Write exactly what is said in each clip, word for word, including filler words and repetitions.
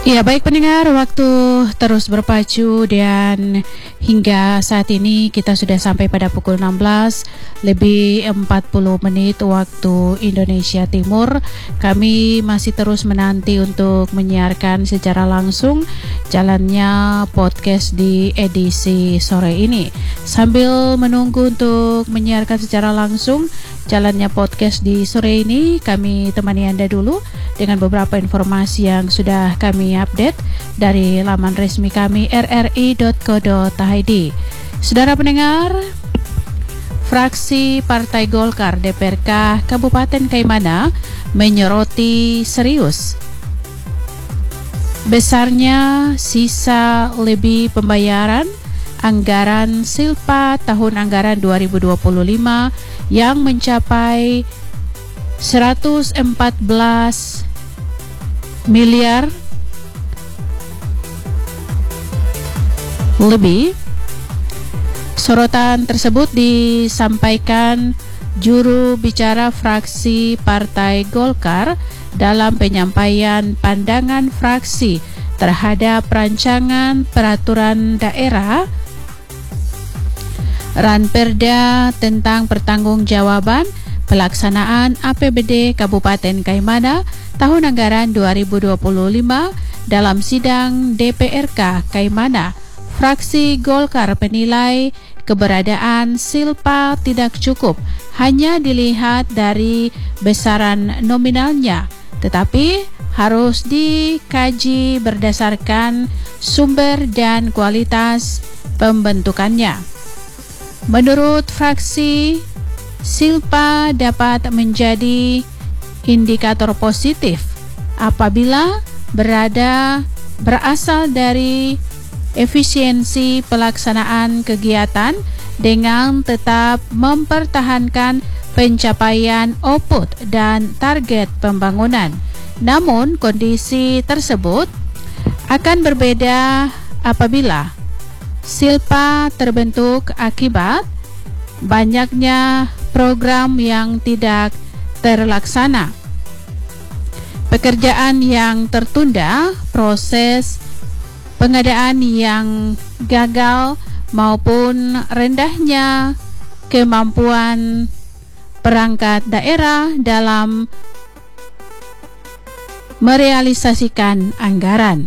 Ya, baik pendengar, waktu terus berpacu dan hingga saat ini kita sudah sampai pada pukul enam belas lebih empat puluh menit waktu Indonesia Timur. Kami masih terus menanti untuk menyiarkan secara langsung jalannya podcast di edisi sore ini. Sambil menunggu untuk menyiarkan secara langsung jalannya podcast di sore ini, kami temani Anda dulu dengan beberapa informasi yang sudah kami update dari laman resmi kami r r i dot co dot i d. Saudara pendengar, fraksi Partai Golkar D P R K Kabupaten Kaimana menyoroti serius besarnya sisa lebih pembayaran anggaran Silpa tahun anggaran dua ribu dua puluh lima yang mencapai seratus empat belas miliar lebih. Sorotan tersebut disampaikan juru bicara fraksi Partai Golkar dalam penyampaian pandangan fraksi terhadap rancangan peraturan daerah Ranperda tentang pertanggungjawaban pelaksanaan A P B D Kabupaten Kaimana tahun anggaran dua ribu dua puluh lima dalam sidang D P R K Kaimana. Fraksi Golkar menilai keberadaan Silpa tidak cukup hanya dilihat dari besaran nominalnya, tetapi harus dikaji berdasarkan sumber dan kualitas pembentukannya. Menurut fraksi, Silpa dapat menjadi indikator positif apabila berada berasal dari efisiensi pelaksanaan kegiatan dengan tetap mempertahankan pencapaian output dan target pembangunan. Namun kondisi tersebut akan berbeda apabila Silpa terbentuk akibat banyaknya program yang tidak terlaksana, pekerjaan yang tertunda, proses pengadaan yang gagal, maupun rendahnya kemampuan perangkat daerah dalam merealisasikan anggaran.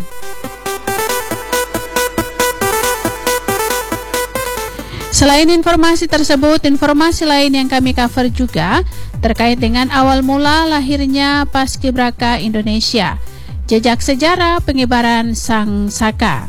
Selain informasi tersebut, informasi lain yang kami cover juga terkait dengan awal mula lahirnya Paskibraka Indonesia, jejak sejarah pengibaran Sang Saka.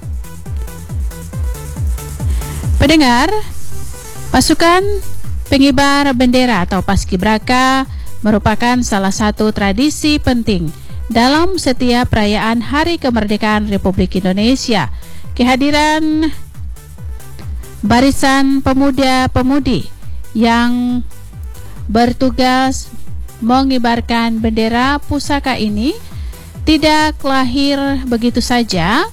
Pendengar, pasukan pengibar bendera atau Paskibraka merupakan salah satu tradisi penting dalam setiap perayaan Hari Kemerdekaan Republik Indonesia. Kehadiran barisan pemuda-pemudi yang bertugas mengibarkan bendera pusaka ini tidak lahir begitu saja,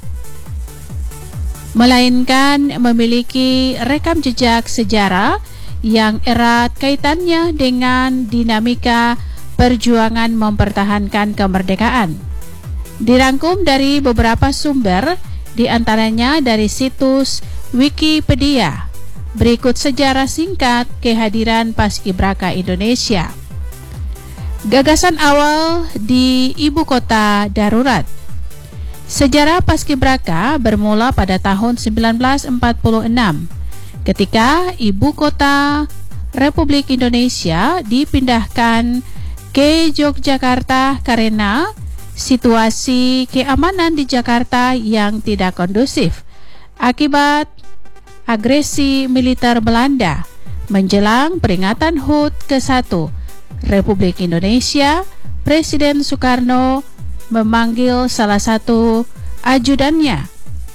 melainkan memiliki rekam jejak sejarah yang erat kaitannya dengan dinamika perjuangan mempertahankan kemerdekaan. Dirangkum dari beberapa sumber, di antaranya dari situs Wikipedia. Berikut sejarah singkat kehadiran Paskibraka Indonesia. Gagasan awal di ibu kota darurat. Sejarah Paskibraka bermula pada tahun sembilan belas empat puluh enam ketika ibu kota Republik Indonesia dipindahkan ke Yogyakarta karena situasi keamanan di Jakarta yang tidak kondusif akibat agresi militer Belanda. Menjelang peringatan H U T ke satu Republik Indonesia, Presiden Soekarno memanggil salah satu ajudannya,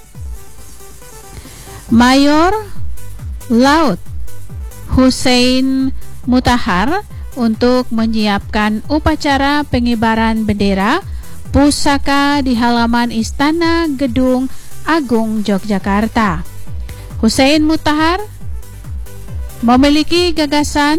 Mayor Laut Hussein Mutahar, untuk menyiapkan upacara pengibaran bendera pusaka di halaman Istana Gedung Agung Yogyakarta. Hussein Mutahar memiliki gagasan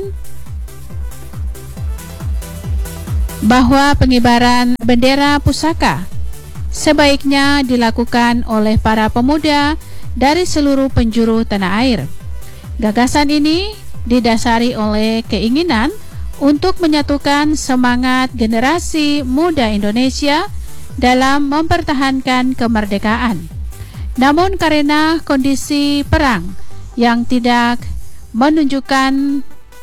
bahwa pengibaran bendera pusaka sebaiknya dilakukan oleh para pemuda dari seluruh penjuru tanah air. Gagasan ini didasari oleh keinginan untuk menyatukan semangat generasi muda Indonesia dalam mempertahankan kemerdekaan. Namun karena kondisi perang yang tidak menunjukkan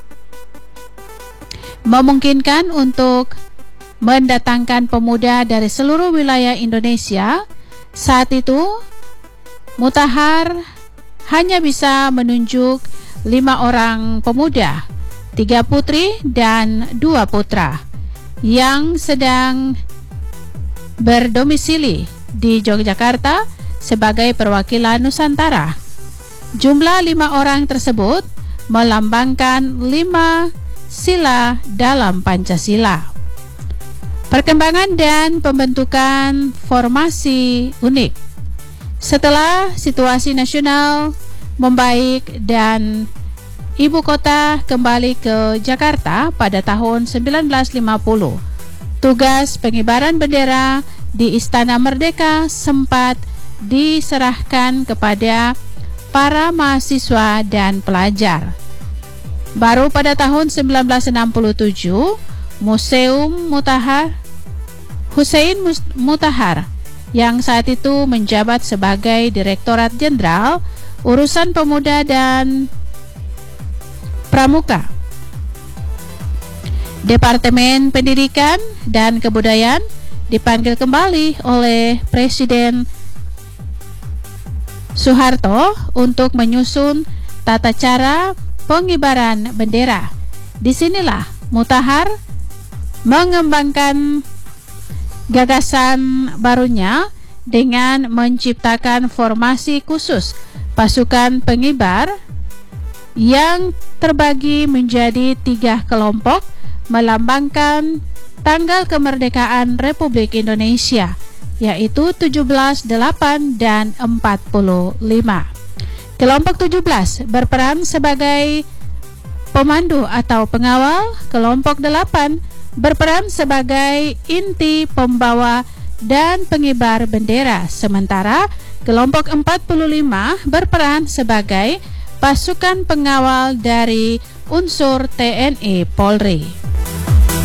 memungkinkan untuk mendatangkan pemuda dari seluruh wilayah Indonesia, saat itu Mutahar hanya bisa menunjuk lima orang pemuda, tiga putri dan dua putra yang sedang berdomisili di Yogyakarta sebagai perwakilan Nusantara. Jumlah lima orang tersebut melambangkan lima sila dalam Pancasila. Perkembangan dan pembentukan formasi unik. Setelah situasi nasional membaik dan ibu kota kembali ke Jakarta pada tahun sembilan belas lima puluh, tugas pengibaran bendera di Istana Merdeka sempat diserahkan kepada para mahasiswa dan pelajar. Baru pada tahun sembilan belas enam puluh tujuh, Museum Mutahar Hussein Mutahar yang saat itu menjabat sebagai Direktorat Jenderal Urusan Pemuda dan Pramuka, Departemen Pendidikan dan Kebudayaan dipanggil kembali oleh Presiden Soeharto untuk menyusun tata cara pengibaran bendera. Disinilah Mutahar mengembangkan gagasan barunya dengan menciptakan formasi khusus pasukan pengibar yang terbagi menjadi tiga kelompok melambangkan tanggal kemerdekaan Republik Indonesia, yaitu tujuh belas, delapan, dan empat puluh lima. Kelompok tujuh belas berperan sebagai pemandu atau pengawal, kelompok delapan berperan sebagai inti pembawa dan pengibar bendera, sementara kelompok empat puluh lima berperan sebagai pasukan pengawal dari unsur T N I Polri.